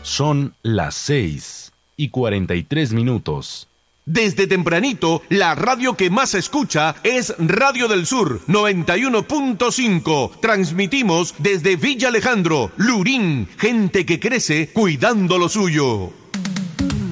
Son las 6:43. Desde tempranito, la radio que más se escucha es Radio del Sur 91.5. Transmitimos desde Villa Alejandro, Lurín, gente que crece cuidando lo suyo.